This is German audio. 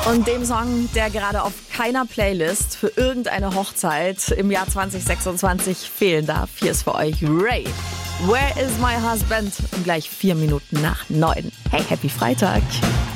Und dem Song, der gerade auf keiner Playlist für irgendeine Hochzeit im Jahr 2026 fehlen darf. Hier ist für euch Ray. Where is my husband? Und gleich 4 Minuten nach 9. Hey, happy Freitag.